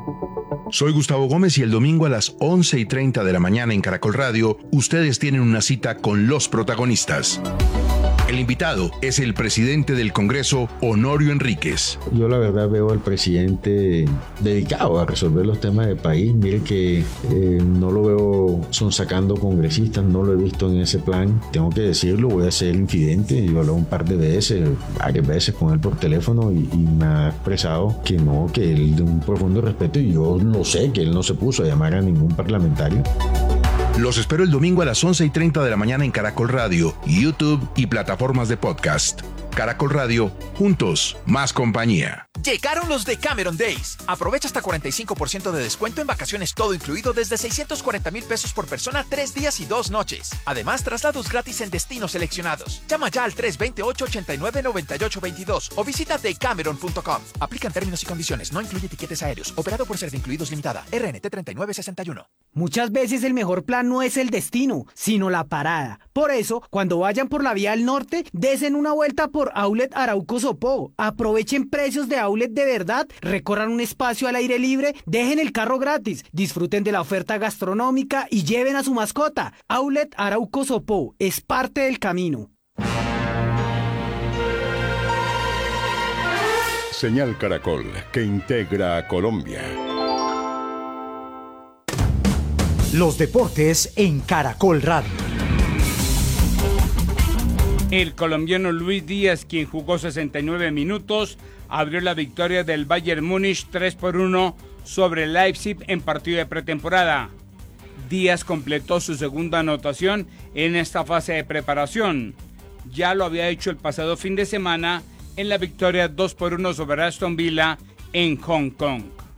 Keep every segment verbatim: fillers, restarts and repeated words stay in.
Soy Gustavo Gómez y el domingo a las once y treinta de la mañana en Caracol Radio, ustedes tienen una cita con los protagonistas. El invitado es el presidente del Congreso, Honorio Enríquez. Yo la verdad veo al presidente dedicado a resolver los temas del país. Mire que eh, no lo veo sonsacando congresistas, no lo he visto en ese plan. Tengo que decirlo, voy a ser infidente. Yo hablé un par de veces, varias veces con él por teléfono y, y me ha expresado que no, que él de un profundo respeto, y yo lo sé, que él no se puso a llamar a ningún parlamentario. Los espero el domingo a las once y treinta de la mañana en Caracol Radio, YouTube y plataformas de podcast. Caracol Radio, juntos, más compañía. Llegaron los Decameron Days. Aprovecha hasta cuarenta y cinco por ciento de descuento en vacaciones todo incluido desde seiscientos cuarenta mil pesos por persona, tres días y dos noches. Además, traslados gratis en destinos seleccionados. Llama ya al tres dos ocho, ocho nueve, nueve ocho dos dos o visita decameron punto com. Aplican términos y condiciones. No incluye tiquetes aéreos. Operado por Servincluidos Limitada. R N T treinta y nueve sesenta y uno. Muchas veces el mejor plan no es el destino, sino la parada. Por eso, cuando vayan por la vía al norte, desen una vuelta por Outlet Arauco Sopó. Aprovechen precios de outlet de verdad, recorran un espacio al aire libre, dejen el carro gratis, disfruten de la oferta gastronómica y lleven a su mascota. Outlet Arauco Sopó es parte del camino. Señal Caracol, que integra a Colombia. Los deportes en Caracol Radio. El colombiano Luis Díaz, quien jugó sesenta y nueve minutos, abrió la victoria del Bayern Múnich tres por uno sobre Leipzig en partido de pretemporada. Díaz completó su segunda anotación en esta fase de preparación. Ya lo había hecho el pasado fin de semana en la victoria dos por uno sobre Aston Villa en Hong Kong.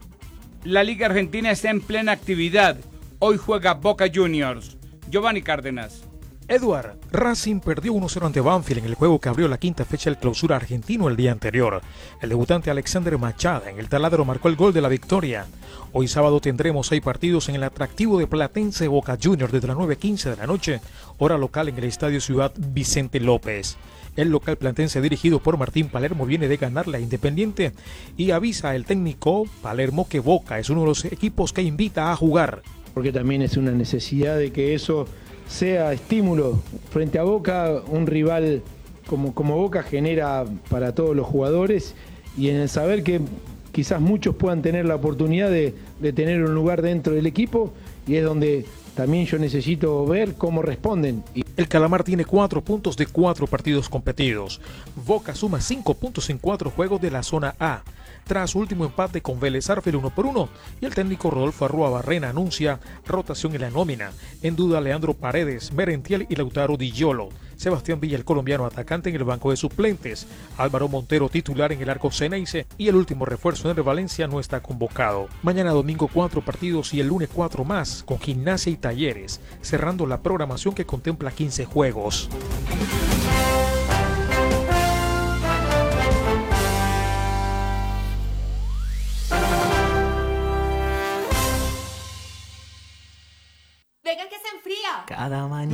La Liga Argentina está en plena actividad. Hoy juega Boca Juniors. Giovanni Cárdenas. Edward, Racing perdió uno cero ante Banfield en el juego que abrió la quinta fecha del clausura argentino el día anterior. El debutante Alexander Machado en el taladro marcó el gol de la victoria. Hoy sábado tendremos seis partidos en el atractivo de Platense Boca Juniors desde las nueve quince de la noche, hora local en el Estadio Ciudad Vicente López. El local platense dirigido por Martín Palermo viene de ganarle a Independiente y avisa el técnico Palermo que Boca es uno de los equipos que invita a jugar. Porque también es una necesidad de que eso sea estímulo frente a Boca, un rival como, como Boca genera para todos los jugadores, y en el saber que quizás muchos puedan tener la oportunidad de, de tener un lugar dentro del equipo, y es donde también yo necesito ver cómo responden. El Calamar tiene cuatro puntos de cuatro partidos competidos. Boca suma cinco puntos en cuatro juegos de la zona A. Tras su último empate con Vélez Sarsfield uno por uno, y el técnico Rodolfo Arrua Barrena anuncia rotación en la nómina. En duda Leandro Paredes, Merentiel y Lautaro Di Giolo. Sebastián Villa, el colombiano atacante, en el banco de suplentes. Álvaro Montero, titular en el arco Ceneice, y el último refuerzo en el Valencia no está convocado. Mañana domingo cuatro partidos y el lunes cuatro más, con Gimnasia y Talleres, cerrando la programación que contempla quince juegos. Venga que se enfría. Cada mañana